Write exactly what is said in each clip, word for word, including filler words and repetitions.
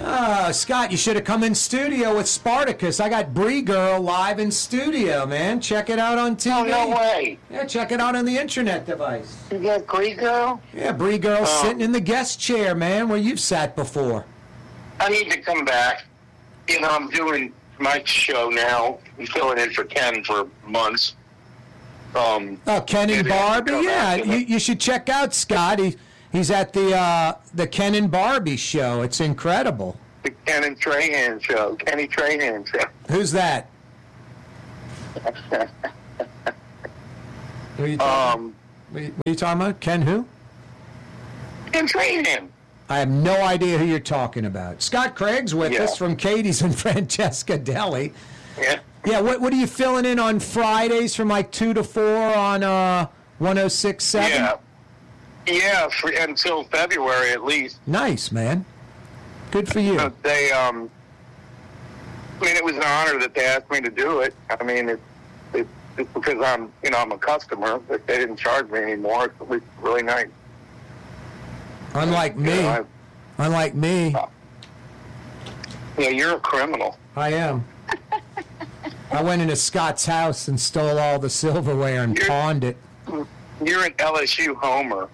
Uh, Scott, you should have come in studio with Spartacus. I got Bree Girl live in studio, man. Check it out on T V. Oh, no way. Yeah, check it out on the internet device. You got Bree Girl? Yeah, Bree Girl Oh. sitting in the guest chair, man, where you've sat before. I need to come back. You know, I'm doing my show now. I'm filling in for Ken for months. Um, Oh, Ken and maybe I can Barbie? come Yeah, back to you, it. you should check out Scott. He, he's at the uh, the Ken and Barbie show. It's incredible. The Ken and Trahan show. Kenny Trahan show. Who's that? Who are you talking, um, what are you, what are you talking about? Ken who? Ken Trahan. I have no idea who you're talking about. Scott Craig's with Yeah. us from Katie's and Francesca Deli. Yeah. Yeah, what what are you filling in on Fridays from like two to four on uh one oh six point seven? Yeah. Yeah, for, until February at least. Nice, man. Good for you. They, um, I mean, it was an honor that they asked me to do it. I mean, it, it, it's because I'm, you know, I'm a customer, but they didn't charge me anymore. It's really, really nice. Unlike You me. know, Unlike me. I, yeah, you're a criminal. I am. I went into Scott's house and stole all the silverware and You're- pawned it. You're an L S U homer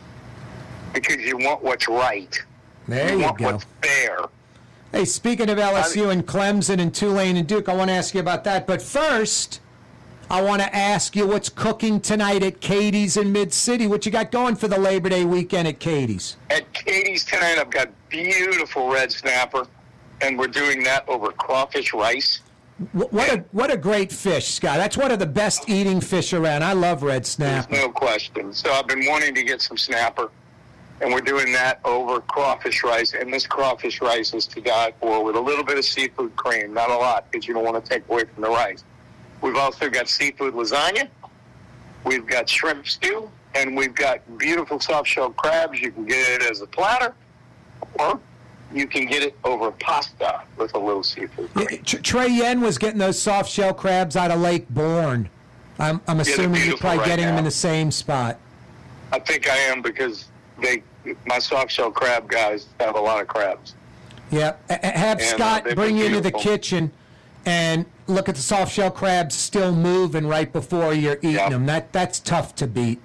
because you want what's right. There you you want go. what's fair. Hey, speaking of L S U and Clemson and Tulane and Duke, I want to ask you about that. But first, I want to ask you what's cooking tonight at Katie's in Mid-City. What you got going for the Labor Day weekend at Katie's? At Katie's tonight, I've got beautiful red snapper, and we're doing that over crawfish rice. Wh- What a what a great fish, Scott. That's one of the best eating fish around. I love red There's snapper. no question. So I've been wanting to get some snapper, and we're doing that over crawfish rice. And this crawfish rice is to die for with a little bit of seafood cream. Not a lot, because you don't want to take away from the rice. We've also got seafood lasagna. We've got shrimp stew. And we've got beautiful soft-shell crabs. You can get it as a platter, or you can get it over pasta with a little seafood Yeah, cream. Tr- Trey Yen was getting those soft shell crabs out of Lake Bourne. I'm, I'm they're assuming you're beautiful probably right getting them in now. the same spot. I think I am because they, my soft-shell crab guys have a lot of crabs. Yeah, A- a- have And, uh, Scott they've bring been you into the beautiful. kitchen and look at the soft shell crabs still moving right before you're eating Yeah. them. That that's tough to beat.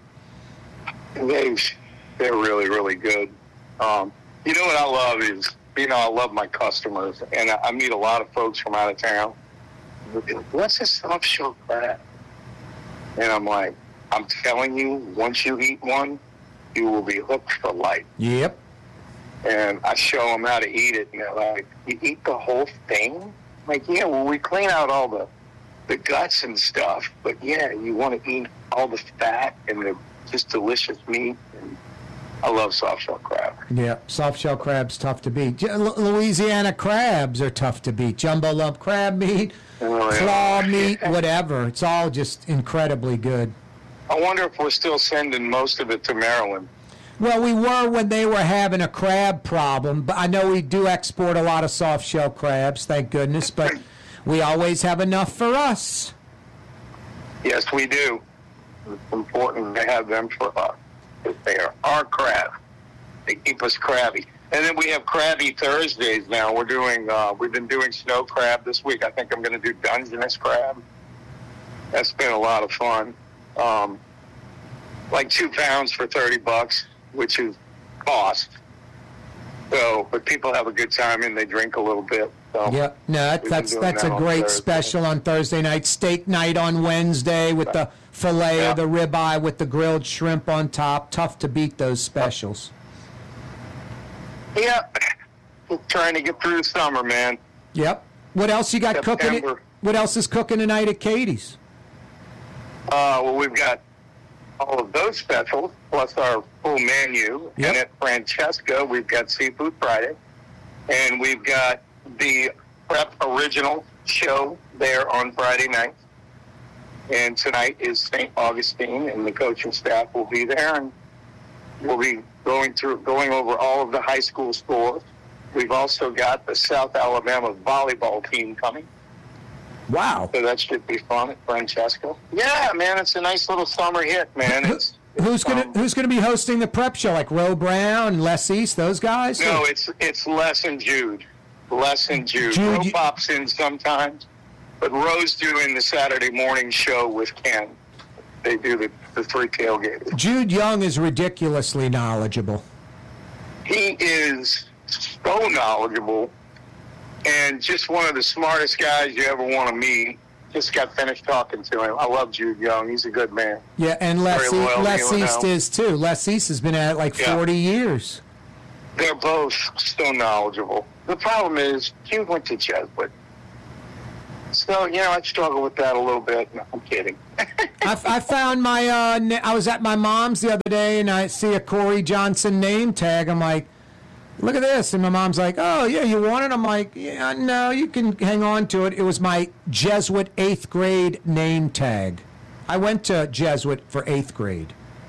They, they're really, really good. Um, you know what I love is, you know, I love my customers, and I, I meet a lot of folks from out of town. They'll be like, what's a soft shell crab? And I'm like, I'm telling you, once you eat one, you will be hooked for life. Yep. And I show them how to eat it, and they're like, you eat the whole thing? I'm like, yeah, well, we clean out all the, the guts and stuff, but yeah, you want to eat all the fat and the just delicious meat. And I love soft shell crab. Yeah, soft shell crabs tough to beat. J- L- Louisiana crabs are tough to beat. Jumbo lump crab meat, Oh, yeah. claw meat, whatever. It's all just incredibly good. I wonder if we're still sending most of it to Maryland. Well, we were when they were having a crab problem, but I know we do export a lot of soft shell crabs, thank goodness, but we always have enough for us. Yes, we do. It's important to have them for us. Because they are our crab. They keep us crabby. And then we have Crabby Thursdays now. We're doing, uh, we've been doing snow crab this week. I think I'm going to do Dungeness crab. That's been a lot of fun. Um, like two pounds for thirty bucks, which is cost. So, but people have a good time and they drink a little bit. So. Yep. No, that, We've been that's doing that's a that on great Thursday. special on Thursday night. Steak night on Wednesday with the filet Yeah. or the ribeye with the grilled shrimp on top. Tough to beat those specials. Yeah, trying to get through the summer, man. Yep. What else you got cooking? September. What else is cooking tonight at Katie's? Uh, well, we've got all of those specials, plus our full menu. Yep. And at Francesca, we've got Seafood Friday. And we've got the Prep Original show there on Friday night. And tonight is Saint Augustine, and the coaching staff will be there. And we'll be going through, going over all of the high school scores. We've also got the South Alabama volleyball team coming. Wow. So that should be fun at Francesca. Yeah, man, it's a nice little summer hit, man. It's, Who's it's, gonna um, Who's gonna be hosting the prep show? Like Ro Brown, Les East, those guys? No, it's it's Les and Jude. Les and Jude. Jude, Ro you- pops in sometimes, but Ro's doing the Saturday morning show with Ken. They do the, the three tailgaters. Jude Young is ridiculously knowledgeable. He is so knowledgeable and just one of the smartest guys you ever want to meet. Just got finished talking to him. I love Jude Young. He's a good man. Yeah, and Les, Very loyal to Les you East now. is too. Les East has been at it like Yeah. forty years. They're both so knowledgeable. The problem is, Jude went to Jesuit. So, you know, I struggle with that a little bit. No, I'm kidding. I, I found my, uh, na- I was at my mom's the other day and I see a Corey Johnson name tag. I'm like, look at this. And my mom's like, oh, yeah, you want it? I'm like, yeah, no, you can hang on to it. It was my Jesuit eighth grade name tag. I went to Jesuit for eighth grade.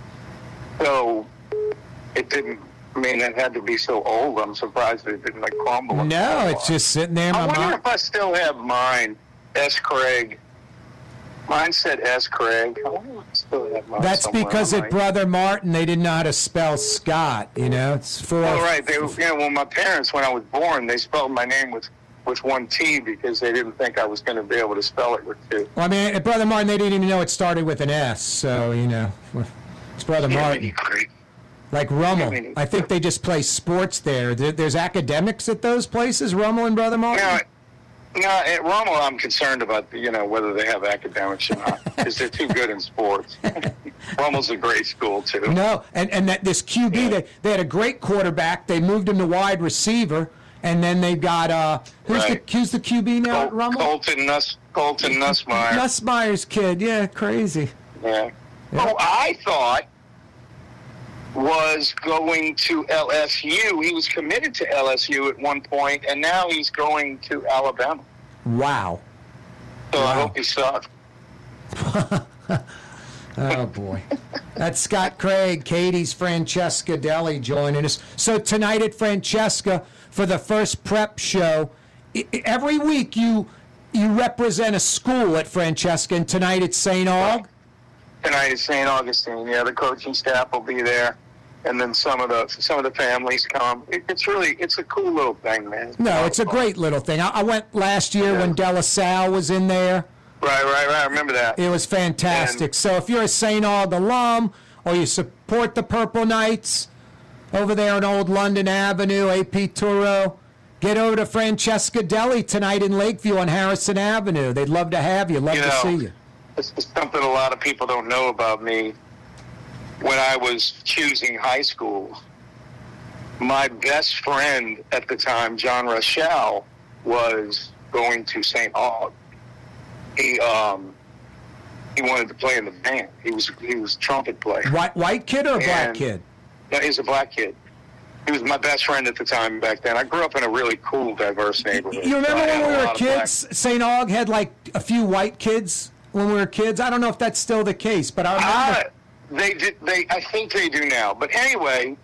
So, it didn't, I mean, it had to be so old. I'm surprised it didn't, like, crumble. No, it's just sitting there. I My wonder mom. if I still have mine, S. Craig. Mine said S. Craig. I wonder if I still have mine That's somewhere. because I at might. Brother Martin, they didn't know how to spell Scott. You know, it's for. Oh, right. They, you know, well, my parents, when I was born, they spelled my name with, with one T because they didn't think I was going to be able to spell it with two. Well, I mean, at Brother Martin, they didn't even know it started with an S. So you know, it's Brother Martin. Great. Like Rummel. I think they just play sports there. There- There's academics at those places, Rummel and Brother Martin? Now, now, at Rommel, I'm concerned about, you know, whether they have academics or not because they're too good in sports. Rommel's a great school, too. No, and, and that this Q B, they, they had a great quarterback. They moved him to wide receiver, and then they've got, uh, who's, Right. the, who's the Q B now at Col- Rummel? Colton, Nuss, Colton Nussmeyer. Nussmeyer's kid, yeah, crazy. Yeah. Oh, I thought was going to L S U. He was committed to L S U at one point, and now he's going to Alabama. Wow. So I Wow. hope he sucks. Oh, boy. That's Scott Craig, Katie's Francesca Deli joining us. So tonight at Francesca, for the first prep show, I- I- every week you you represent a school at Francesca, and tonight it's Saint Aug? Tonight is Saint Augustine. Yeah, the coaching staff will be there, and then some of the some of the families come. It, it's really it's a cool little thing, man. No, it's a great little thing. I, I went last year Yeah. when De La Salle was in there. Right, right, right. I remember that. It was fantastic. And- So if you're a Saint Aug alum or you support the Purple Knights over there on Old London Avenue, A P Turo, get over to Francesca Deli tonight in Lakeview on Harrison Avenue. They'd love to have you. Love You to know, see you. This is something a lot of people don't know about me. When I was choosing high school, my best friend at the time, John Rochelle, was going to Saint Aug. He um he wanted to play in the band. He was he was trumpet player. White, white kid or a black And- kid? No, he's a black kid. He was my best friend at the time back then. I grew up in a really cool, diverse neighborhood. You remember So I when had we a were lot of black- kids? Saint Aug had like a few white kids when we were kids. I don't know if that's still the case, but I remember. Ah, they did. They, I think they do now. But anyway,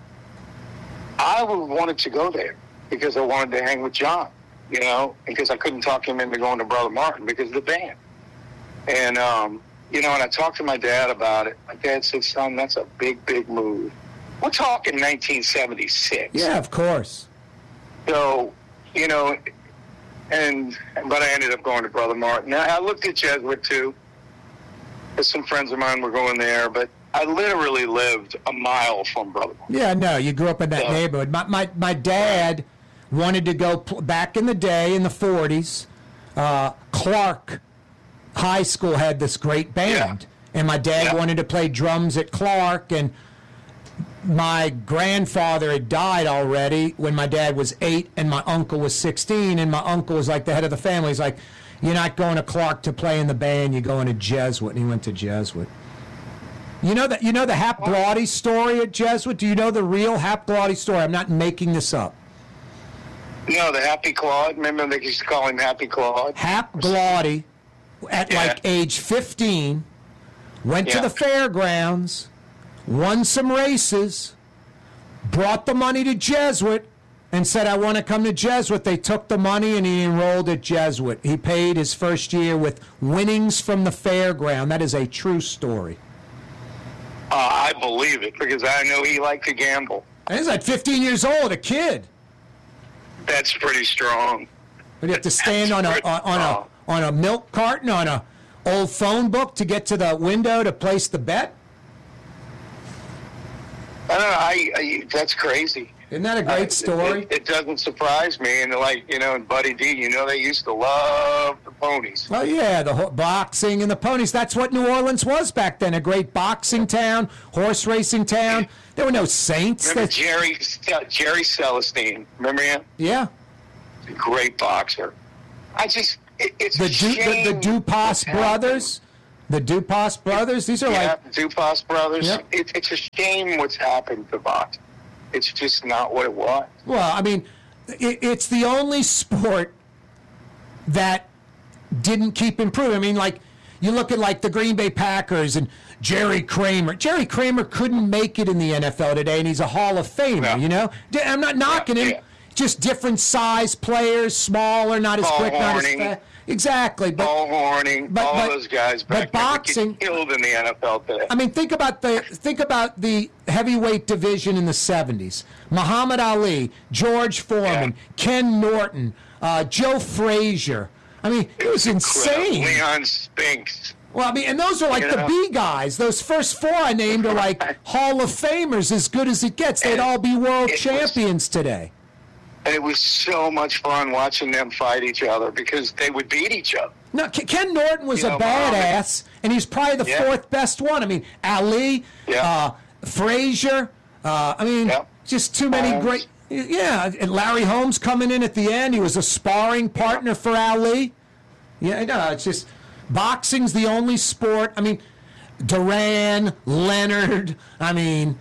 I wanted to go there because I wanted to hang with John, you know, because I couldn't talk him into going to Brother Martin because of the band. And um, you know, and I talked to my dad about it. My dad said, "Son, that's a big, big move." We're talking nineteen seventy-six. Yeah, of course. So, you know, and but I ended up going to Brother Martin. Now, I looked at Jesuit too, because some friends of mine were going there, but I literally lived a mile from Brother Martin. Yeah, no, you grew up in that Yeah. neighborhood. My, my, my dad wanted to go pl- back in the day in the forties. Uh, Clark High School had this great band, and my dad Yeah. wanted to play drums at Clark. And my grandfather had died already when my dad was eight, and my uncle was sixteen. And my uncle was like the head of the family. He's like, "You're not going to Clark to play in the band. You're going to Jesuit." And he went to Jesuit. You know that you know the Hap Glaudy story at Jesuit? Do you know the real Hap Glaudy story? I'm not making this up. No, the Happy Claude. Remember they used to call him Happy Claude? Hap Glaudy, at Yeah. like age fifteen, went to Yeah. the fairgrounds, won some races, brought the money to Jesuit, and said, "I want to come to Jesuit." They took the money and he enrolled at Jesuit. He paid his first year with winnings from the fairground. That is a true story. Uh, I believe it because I know he liked to gamble. And he's like fifteen years old, a kid. That's pretty strong. Would you have to stand on a on, on a on a milk carton on a old phone book to get to the window to place the bet? I don't know. I, I that's crazy. Isn't that a great story? It, it, it doesn't surprise me. And like, you know, and Buddy D, you know, they used to love the ponies. Well, yeah, the ho- boxing and the ponies. That's what New Orleans was back then, a great boxing town, horse racing town. There were no saints. Remember that... Jerry Jerry Celestine? Remember him? Yeah. He's a great boxer. I just, it, it's the, a du- shame. the, the Dupas brothers. The Dupas brothers. These are yeah, like... Dupas brothers. Yep. It, it's a shame what's happened to boxing. It's just not what it was. Well, I mean, it, it's the only sport that didn't keep improving. I mean, like, you look at, like, the Green Bay Packers and Jerry Kramer. Jerry Kramer couldn't make it in the N F L today, and he's a Hall of Famer, yeah. you know? I'm not knocking yeah, him. Yeah. Just different size players, smaller, not as Paul quick, not Horning. as fast. Exactly. But, Paul Horning, but, all but, those guys back but boxing, there killed in the N F L today. I mean, think about the think about the heavyweight division in the seventies. Muhammad Ali, George Foreman, yeah. Ken Norton, uh, Joe Frazier. I mean, it, it was, was insane. Leon Spinks. Well, I mean, and those are like you the know? B guys. Those first four I named are like Hall of Famers, as good as it gets. They'd all be world champions was, today. And it was so much fun watching them fight each other because they would beat each other. No, Ken Norton was you a know, badass, and he's probably the yeah. fourth best one. I mean, Ali, yeah. uh, Frazier. Uh, I mean, yeah. just too many Holmes. great. Yeah, and Larry Holmes coming in at the end. He was a sparring partner yeah. for Ali. Yeah, no, it's just boxing's the only sport. I mean, Duran, Leonard. I mean.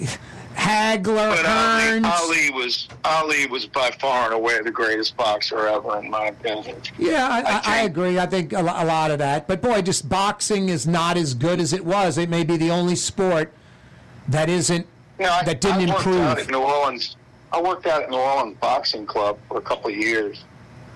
Hagler, but Hearns. Ali, Ali was Ali was by far and away the greatest boxer ever, in my opinion. Yeah, I, I, I agree. I think a, a lot of that. But boy, just boxing is not as good as it was. It may be the only sport that isn't you know, I, that didn't I worked improve. Out at New Orleans, I worked out at New Orleans Boxing Club for a couple of years.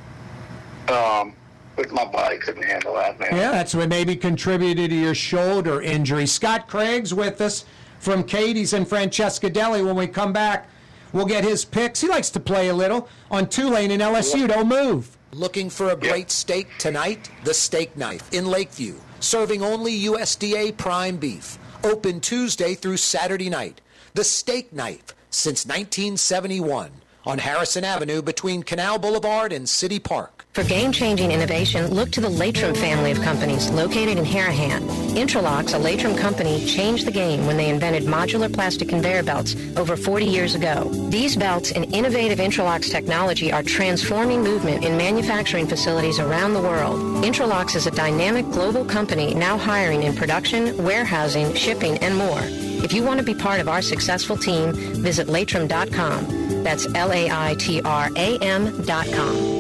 Um, but my body couldn't handle that, man. Yeah, that's what maybe contributed to your shoulder injury. Scott Craig's with us from Katie's and Francesca Deli. When we come back, we'll get his picks. He likes to play a little on Tulane and L S U. Don't move. Looking for a great yeah. steak tonight? The Steak Knife in Lakeview, serving only U S D A prime beef. Open Tuesday through Saturday night. The Steak Knife since nineteen seventy-one on Harrison Avenue between Canal Boulevard and City Park. For game-changing innovation, look to the Latrim family of companies located in Harahan. Intralox, a Latrim company, changed the game when they invented modular plastic conveyor belts over forty years ago. These belts and innovative Intralox technology are transforming movement in manufacturing facilities around the world. Intralox is a dynamic global company now hiring in production, warehousing, shipping, and more. If you want to be part of our successful team, visit latrim dot com. That's L A I T R A M dot com.